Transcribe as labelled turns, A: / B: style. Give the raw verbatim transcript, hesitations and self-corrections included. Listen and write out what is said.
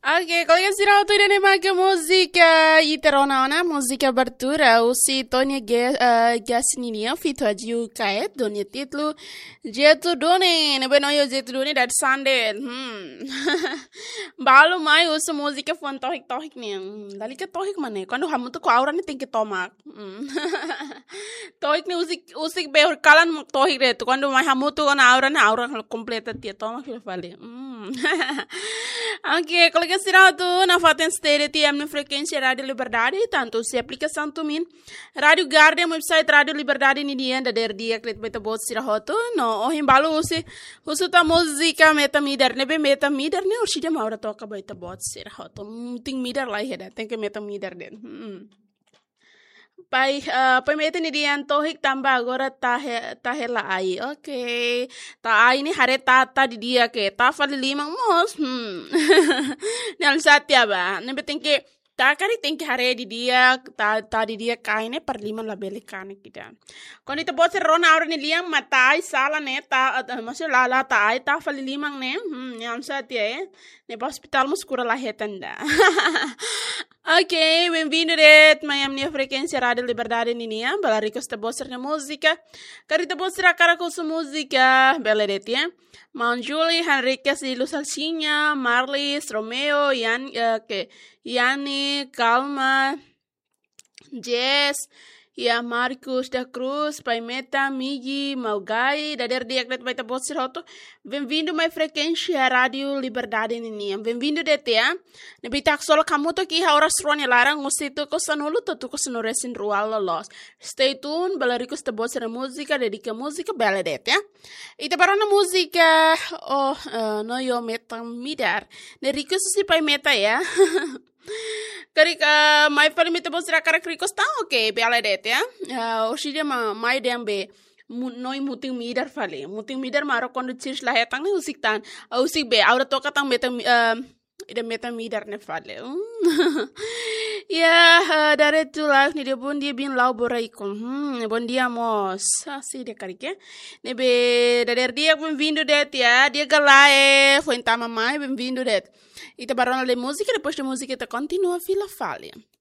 A: Oke, kalian sirato idene maga musica iterona musica abertura usi Tonya ge uh, gasninia fito ajiu kaet donya titlu jetu done ne beno yo jetu done dat sande hmm balu mai usu musica fon tohik tohik ni dali ke tohik mane quando hamu to ko aura ni tem que tomar hmm. Tohik ni usik usik be kalan tohik re to quando mai hamu to na aura na aura completa tia toma fila vale hmm. Oke, kalau que será tu na faten stereo T M na frequência Rádio Liberdade, tanto se aplicação tu min Rádio Guardian website Rádio Liberdade ni dia da der dia klet beta bot sira hoto no oh himbalo usi usu ta música meta mider nebe meta mider ne ursi de maura toka beta bot sira hoto ting mider lai heda tem que meta mider den hmm. Pai uh, pai meta ni dia tohik tambah agora tahe tahe la ai okay ta ai ni hare tata di dia ke ta fali limang mos hmm nal satya ba ne beting ke ta kari ting ke hare di dia ta ta di dia kai ne per lima la beli kane kita kon ito bot rona aur ni liang matai sala ne ta maksud la la ta ai ta fali limang ne hmm nal satya eh ne hospital mus kura la hetanda. Ok, bem-vindo a Miami minha frequência Rádio Liberdade Ninia, bela rico esta bossa na música. Carita bossa a cara com sua música, bela retia. Manjuli, Henriquez e Luz Alcinha, Marlis, Romeo, Yan, uh, que Yani, Calma, Jess, ya Marcos da Cruz, Pai Meta, Migi, Maugai, da der dia que vai estar bossa roto. Bem-vindo a minha frequência Rádio Liberdade Ninia. Bem-vindo de tia. Nebitak solo kamu to ki haura srone larang ngusito ko sanulu to to ko sonoresin rual los. Stay tuned, balarikus te bossa na música, dedica música bela det ya. Ita barana música oh uh, no yo meta midar. Nerikus si pai meta ya. Karika mai fali meta bossa kara krikos ta okay bela det ya. Uh, oshide ma mai dembe noi muting midar fali. Muting midar maro kondo chirs la hetang ni usik tan. Usik be aura to katang meta uh, ida meta midar ne fale. Ya, uh, dari tu live ni dia pun dia bin lau boraikum. Hmm, bon dia mos. Assim de karike. Nebe dari dia bem-vindo det ya. Dia galae, foi entama mai bem-vindo det. Ita barona le música, depois da música ita continua fila falha.